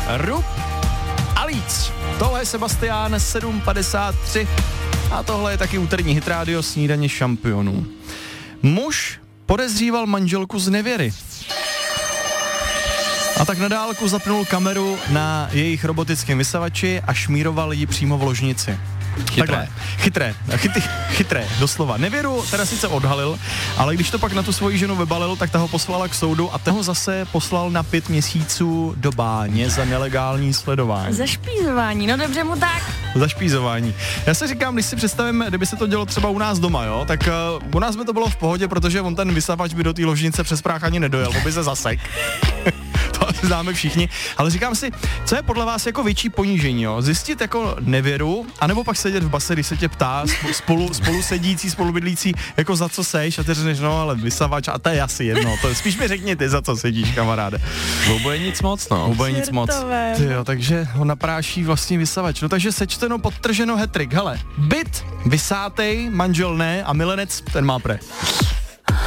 Rub a Líc. Tohle je Sebastián 7:53 a tohle je taky úterní Hit Radio Snídaně šampionů. Muž podezříval manželku z nevěry. A tak na dálku zapnul kameru na jejich robotickém vysavači a šmíroval ji přímo v ložnici. Chytré, doslova. Nevěru teda sice odhalil, ale když to pak na tu svoji ženu vybalil, tak ta ho poslala k soudu a ten ho zase poslal na 5 měsíců do báně za nelegální sledování. Zašpízování, no dobře mu tak. Zašpízování. Já si říkám, když si představím, kdyby se to dělo třeba u nás doma, jo, tak u nás by to bylo v pohodě, protože on ten vysavač by do té ložnice přes práh ani nedojel, to by se zasek. To známe všichni, ale říkám si, co je podle vás jako větší ponížení, jo? Zjistit jako nevěru, anebo pak sedět v base, když se tě ptá spolubydlící, jako za co seš a ty řekneš, no ale vysavač a to je asi jedno, to spíš mi řekni ty, za co sedíš, kamaráde. Oboje nic moc, no. Oboje nic moc. Tyjo, takže ho napráší vlastně vysavač. No takže sečteno, podtrženo, hat-trick. Hele, byt vysátej, manžel ne a milenec, ten má pre.